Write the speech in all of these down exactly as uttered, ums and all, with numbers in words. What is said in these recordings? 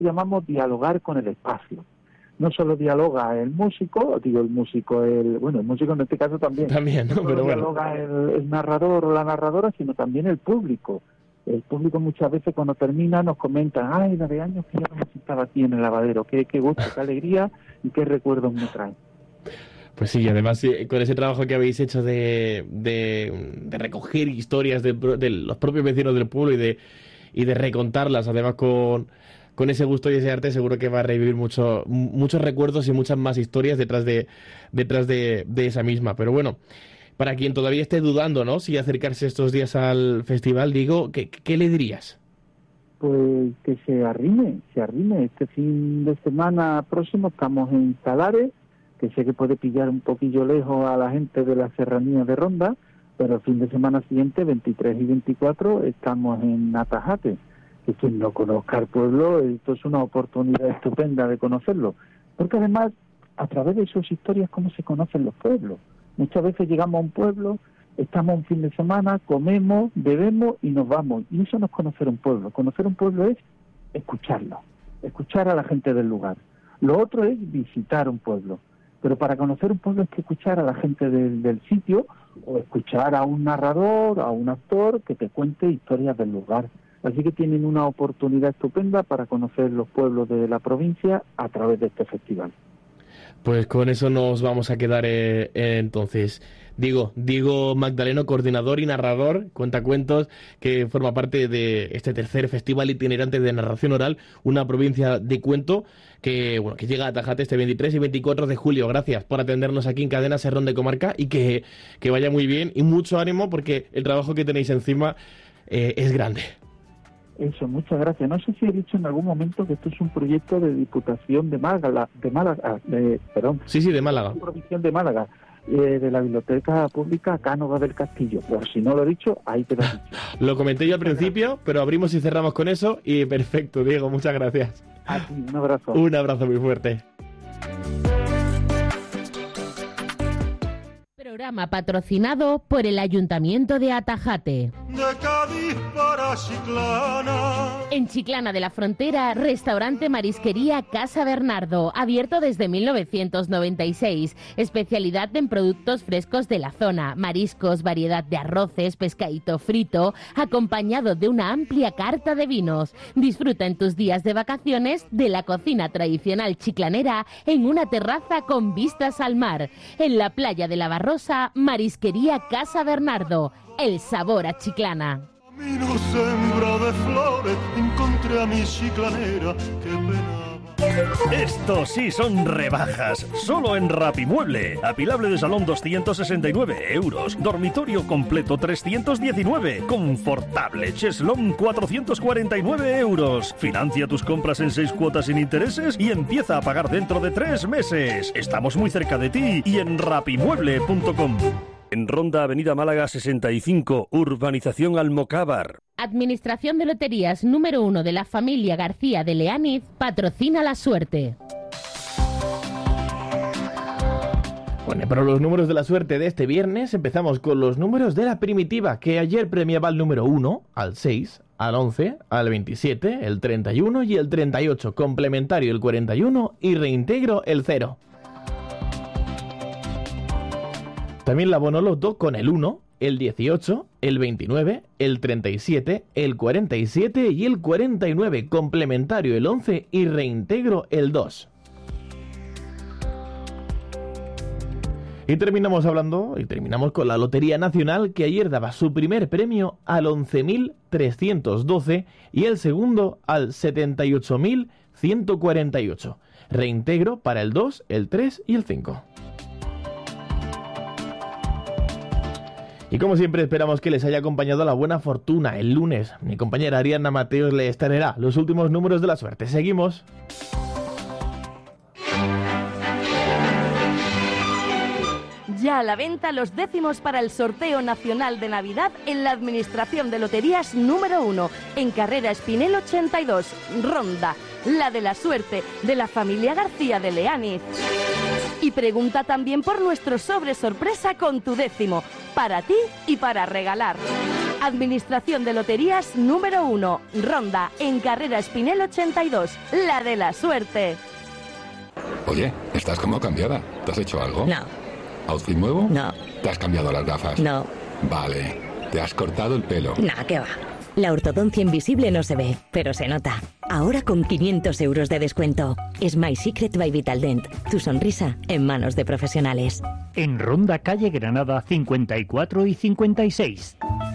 llamamos dialogar con el espacio. No solo dialoga el músico, digo el músico, el bueno, el músico en este caso también. También, ¿no? No solo Pero bueno. dialoga el, el narrador o la narradora, sino también el público. El público muchas veces cuando termina nos comenta, ay, la de años que ya no me sentaba aquí en el lavadero, qué, qué gusto, qué alegría y qué recuerdos me traen. Pues sí, y además sí, con ese trabajo que habéis hecho de, de, de recoger historias de, de los propios vecinos del pueblo y de, y de recontarlas, además con, con ese gusto y ese arte, seguro que va a revivir mucho, muchos recuerdos y muchas más historias detrás de, detrás de, de esa misma. Pero bueno, para quien todavía esté dudando, ¿no?, si acercarse estos días al festival, digo, ¿qué, qué le dirías? Pues que se arrime, se arrime. Este fin de semana próximo estamos en Salares, que sé que puede pillar un poquillo lejos a la gente de la serranía de Ronda, pero el fin de semana siguiente, veintitrés y veinticuatro, estamos en Atajate. Que quien no conozca el pueblo, esto es una oportunidad estupenda de conocerlo, porque además, a través de sus historias, cómo se conocen los pueblos. Muchas veces llegamos a un pueblo, estamos un fin de semana, comemos, bebemos y nos vamos, y eso no es conocer un pueblo. Conocer un pueblo es escucharlo, escuchar a la gente del lugar. Lo otro es visitar un pueblo. Pero para conocer un pueblo hay que escuchar a la gente del, del sitio o escuchar a un narrador, a un actor que te cuente historias del lugar. Así que tienen una oportunidad estupenda para conocer los pueblos de la provincia a través de este festival. Pues con eso nos vamos a quedar eh, eh, entonces. Digo, Diego Magdaleno, coordinador y narrador, cuentacuentos, que forma parte de este tercer festival itinerante de narración oral, una provincia de cuento que bueno que llega a Atajate este veintitrés y veinticuatro de julio. Gracias por atendernos aquí en Cadena Serrón de Comarca y que, que vaya muy bien y mucho ánimo porque el trabajo que tenéis encima eh, es grande. Eso, muchas gracias. No sé si he dicho en algún momento que esto es un proyecto de Diputación de Málaga, de Málaga, de, perdón. Sí, sí, de Málaga. Provincial de Málaga, eh, de la Biblioteca Pública Cánovas del Castillo. Por si no lo he dicho, ahí te lo he dicho. Lo comenté yo al principio, pero abrimos y cerramos con eso y perfecto, Diego, muchas gracias. A ti, un abrazo. Un abrazo muy fuerte. Programa patrocinado por el Ayuntamiento de Atajate. De Cádiz para Chiclana. En Chiclana de la Frontera, restaurante Marisquería Casa Bernardo, abierto desde mil novecientos noventa y seis. Especialidad en productos frescos de la zona, mariscos, variedad de arroces, pescadito frito, acompañado de una amplia carta de vinos. Disfruta en tus días de vacaciones de la cocina tradicional chiclanera en una terraza con vistas al mar. En la playa de la Barrosa, Marisquería Casa Bernardo, el sabor a Chiclana. Camino sembra de flores, encontré a mi chiclanera que penaba. Estos sí son rebajas, solo en Rapimueble. Apilable de salón doscientos sesenta y nueve euros, dormitorio completo trescientos diecinueve, confortable cheslón cuatrocientos cuarenta y nueve euros. Financia tus compras en seis cuotas sin intereses y empieza a pagar dentro de tres meses. Estamos muy cerca de ti y en rapimueble punto com. En Ronda, Avenida Málaga sesenta y cinco, Urbanización Almocávar. Administración de Loterías número uno de la familia García de Leániz patrocina la suerte. Bueno, para los números de la suerte de este viernes empezamos con los números de la primitiva, que ayer premiaba al número uno, al seis, al once, al veintisiete, el treinta y uno y el treinta y ocho, complementario el cuarenta y uno y reintegro el cero. También la Bonoloto con el uno, el dieciocho, el veintinueve, el treinta y siete, el cuarenta y siete y el cuarenta y nueve, complementario el once y reintegro el dos. Y terminamos hablando, y terminamos con la Lotería Nacional, que ayer daba su primer premio al once mil trescientos doce y el segundo al setenta y ocho mil ciento cuarenta y ocho. Reintegro para el dos, el tres y el cinco. Y como siempre esperamos que les haya acompañado la buena fortuna. El lunes mi compañera Ariana Mateos les traerá los últimos números de la suerte. Seguimos. Ya a la venta los décimos para el sorteo nacional de Navidad en la Administración de Loterías número uno, en Carrera Espinel ochenta y dos, Ronda, la de la suerte de la familia García de Leániz. Y pregunta también por nuestro sobre sorpresa con tu décimo, para ti y para regalar. Administración de Loterías número uno, Ronda, en Carrera Espinel ochenta y dos, la de la suerte. Oye, estás como cambiada. ¿Te has hecho algo? No. ¿Outfit nuevo? No. ¿Te has cambiado las gafas? No. Vale. ¿Te has cortado el pelo? Nah, qué va. La ortodoncia invisible no se ve, pero se nota. Ahora con quinientos euros de descuento. Es My Secret by Vitaldent. Tu sonrisa en manos de profesionales. En Ronda, calle Granada cincuenta y cuatro y cincuenta y seis.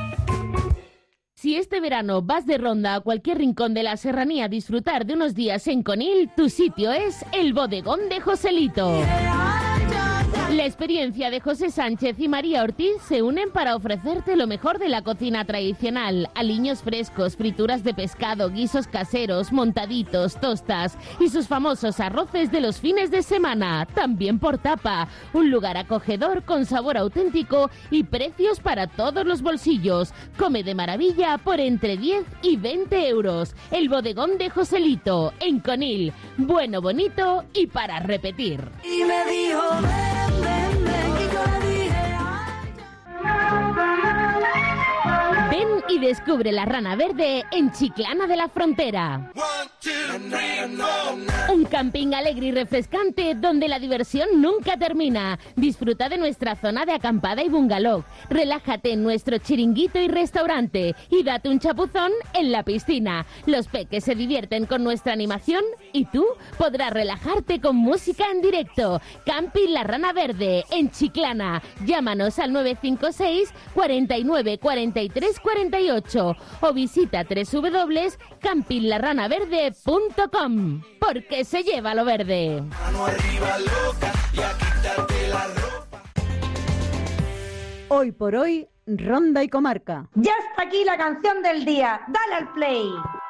Si este verano vas de ronda a cualquier rincón de la serranía a disfrutar de unos días en Conil, tu sitio es el Bodegón de Joselito. La experiencia de José Sánchez y María Ortiz se unen para ofrecerte lo mejor de la cocina tradicional. Aliños frescos, frituras de pescado, guisos caseros, montaditos, tostas y sus famosos arroces de los fines de semana, también por tapa. Un lugar acogedor con sabor auténtico y precios para todos los bolsillos. Come de maravilla por entre diez y veinte euros. El Bodegón de Joselito, en Conil. Bueno, bonito y para repetir. Y me dijo, ven, ven, ven, y yo le dije, ven y descubre la Rana Verde en Chiclana de la Frontera. Un camping alegre y refrescante donde la diversión nunca termina. Disfruta de nuestra zona de acampada y bungalow. Relájate en nuestro chiringuito y restaurante y date un chapuzón en la piscina. Los peques se divierten con nuestra animación y tú podrás relajarte con música en directo. Camping La Rana Verde en Chiclana. Llámanos al nueve cinco seis, cuarenta y nueve, cuarenta y tres, cuarenta y ocho o visita doble u doble u doble u punto camping la rana verde punto com, porque se lleva lo verde. Hoy por hoy, Ronda y Comarca. Ya está aquí la canción del día. Dale al play.